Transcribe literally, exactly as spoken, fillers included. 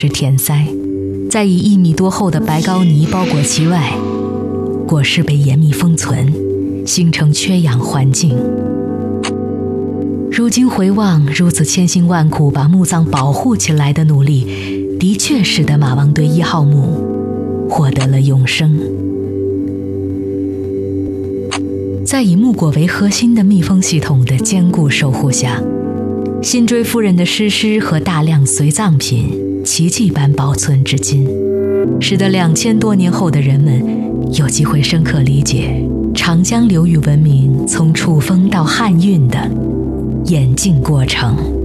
是填塞，再以一米多厚的白膏泥包裹其外，果实被严密封存，形成缺氧环境。如今回望，如此千辛万苦把墓葬保护起来的努力，的确使得马王堆一号墓获得了永生。在以木果为核心的密封系统的坚固守护下，辛追夫人的尸尸和大量随葬品奇迹般保存至今，使得两千多年后的人们有机会深刻理解长江流域文明从楚风到汉运的演进过程。